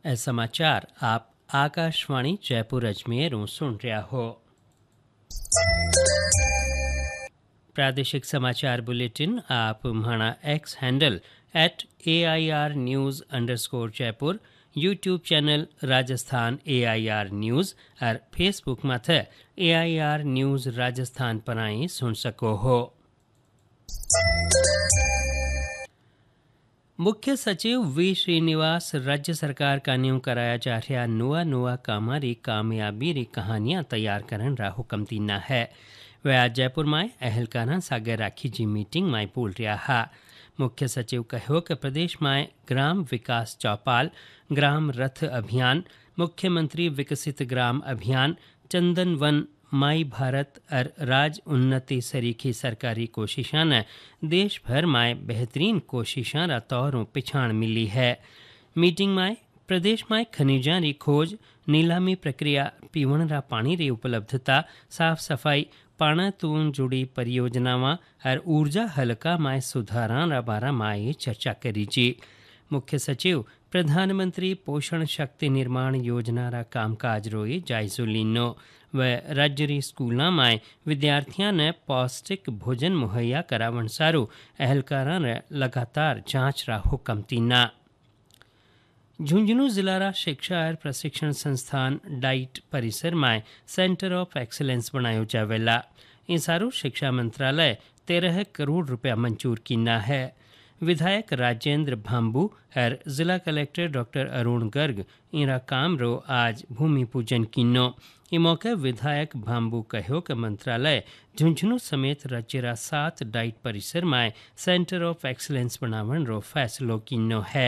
समाचार आप आकाशवाणी जयपुर अजमेर सुन रहा हो। प्रादेशिक समाचार बुलेटिन आप हमारा x handle @AIR_News_जयपुर, YouTube channel Rajasthan AIR news और फेसबुक माथे AIR न्यूज़ राजस्थान पर आई सुन सको हो। मुख्य सचिव वी श्रीनिवास राज्य सरकार का न्यू कराया जा रहा नुआ कामारी कामयाबी री कहानियां तैयार करन रा हुक्म दीना है। वे आज जयपुर में अहलकारा सागर राखी जी मीटिंग में बोल रहा हा। मुख्य सचिव कहो कि प्रदेश में ग्राम विकास चौपाल, ग्राम रथ अभियान, मुख्यमंत्री विकसित ग्राम अभियान, चंदन वन, माई भारत और राज उन्नति सरीखी सरकारी कोशिशां ने देश भर में बेहतरीन कोशिशां रा तौरों पिछाण मिली है। मीटिंग में प्रदेश में खनिजां री खोज, नीलामी प्रक्रिया, पीवण रा पानी री उपलब्धता, साफ सफाई, पाणा तून जुड़ी परियोजनावां और ऊर्जा हलका में सुधारां रा बारा में चर्चा करी जी। मुख्य सचिव प्रधानमंत्री पोषण शक्ति निर्माण योजना रा कामकाज रोई जायजो लीनो व राज्य री स्कूलों में विद्यार्थियों ने पौष्टिक भोजन मुहैया करावन सारू अहलकारा ने लगातार जांच रा हुक्म तीना। झुंझुनू जिला रा शिक्षा और प्रशिक्षण संस्थान डाइट परिसर में सेंटर ऑफ एक्सीलेंस बनायो जावेला। इन सारू शिक्षा मंत्रालय 13 करोड़ रुपया मंजूर किना है। विधायक राजेंद्र भाम्बू और जिला कलेक्टर डॉक्टर अरुण गर्ग इरा काम रो आज भूमि पूजन किनो। इस मौके विधायक भाम्बू कहो कि मंत्रालय झुंझुनू समेत राज्य रा 7 डाइट परिसर में सेंटर ऑफ एक्सीलेंस बनावन रो फैसलो किनो है।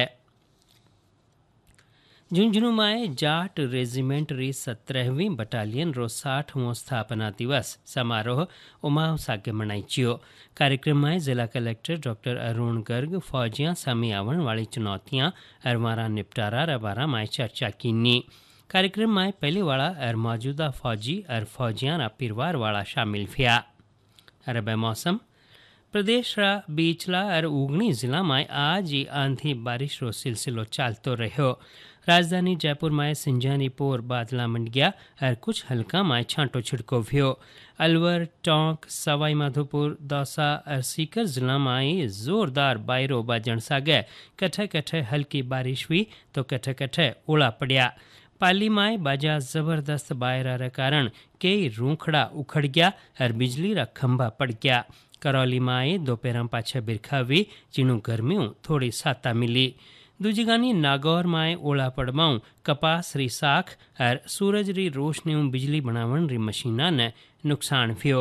झुंझुनू में जाट रेजिमेंट री 17वीं बटालियन रो 60वां स्थापना दिवस समारोह उमाव सागे मनाईचियो। कार्यक्रम में जिला कलेक्टर डॉक्टर अरुण गर्ग फौजियां सामी आवन वाली चुनौतियां और मारा निपटारा रा बारा में चर्चा कीनी। कार्यक्रम में पहले वाला और मौजूदा फौजी और फौजियां रा परिवार वाला शामिल हुआ। अरब मौसम प्रदेश रा बीचला और उगनी जिला में आज ही आंधी बारिश रो सिलसिलो चालतो रहो। राजधानी जयपुर में सिंजानी पोर बादला मंड गया और कुछ हल्का में छांटो छिड़को भ्यो। अलवर, टोंक, सवाई माधोपुर, दौसा और सीकर जिला में जोरदार बायरो बाजन सागे कठे कठे हल्की बारिश हुई तो कठे कठे ओला पड़ा। पाली में बाजा जबरदस्त बायरा रे कारण कई रूखड़ा उखड़ गया और बिजली रा खंभा पड़ गया। करौली में दोपहर पाछे बिरखा हुई जिनू गर्मियों थोड़ी साता मिली। दूजीगानी नागौर में ओला पड़वाऊं कपास री साख और सूरज री रोशनी बिजली बनावन री मशीना ने नुकसान हुयो।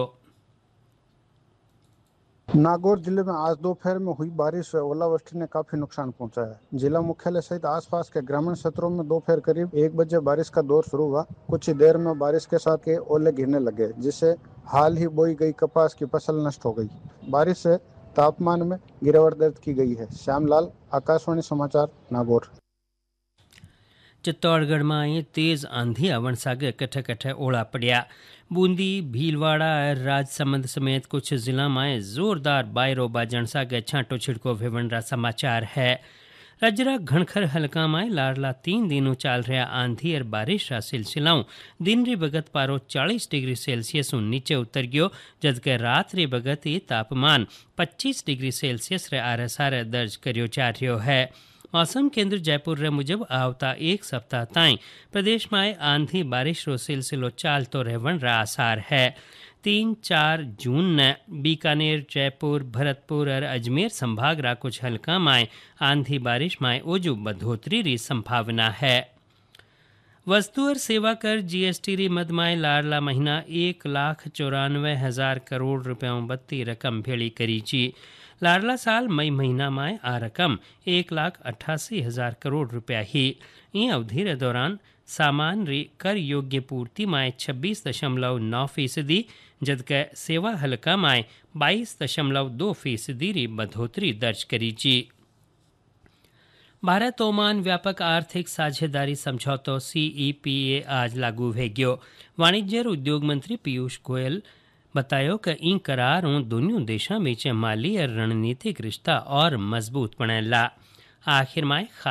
नागौर जिले में आज दोपहर में हुई बारिश व ओलावृष्टि ने काफी नुकसान पहुंचाया। जिला मुख्यालय सहित आसपास के ग्रामीण क्षेत्रों में दोपहर करीब 1 बजे बारिश का दौर शुरू हुआ। कुछ ही देर में बारिश के साथ के ओले गिरने लगे, जिससे हाल ही बोई गई कपास की फसल नष्ट हो गई। बारिश से तापमान में गिरावट दर्ज की गई है। श्यामलाल, आकाशवाणी समाचार, नागौर। चित्तौड़गढ़ में तेज आंधी आवन सागे कठे कठे ओला पड़ा। बूंदी, भीलवाड़ा और राजसमंद समेत कुछ जिला में जोरदार बायरो बाजन सागे छांटो छिड़को भेवन रा समाचार है। राज्य रा घणखर हलका में लाडला 3 दिनों चाल रहा आंधी और बारिश रा सिलसिलाओं दिन री बगत पारो 40 डिग्री सेल्सियस नीचे उतर गयो, जबकि रात री बगत तापमान 25 डिग्री सेल्सियस रे आरे सारे दर्ज करियो जा रह्यो है। मौसम केंद्र जयपुर रे मुजब आवता 1 सप्ताह ताईं प्रदेश में आंधी बारिश रो सिलसिलो चालतो रहवन रा आसार है। 3-4 जून ने बीकानेर, जयपुर, भरतपुर और अजमेर संभाग रा कुछ हल्का में आंधी बारिश में ओजू बढ़ोतरी री संभावना है। वस्तु और सेवा कर GST री मद में लाडला महीना 1,94,000 करोड़ रुपयों बत्ती रकम भेड़ी करी जी। लाडला साल मई महीना में आ रकम 1,88,000 करोड़ रुपया ही। इन अवधि के दौरान सामान री कर योग्य पूर्ति में 26.9%, जबकि सेवा हल्का में 22.2% री बढ़ोतरी दर्ज करी जी। भारत ओमान व्यापक आर्थिक साझेदारी समझौतो CEPA आज लागू हो गयो। वाणिज्य और उद्योग मंत्री पीयूष गोयल बतायो कि इन करारों दोनों देशों बीच माली और रणनीतिक रिश्ता और मजबूत बनेला। आखिर में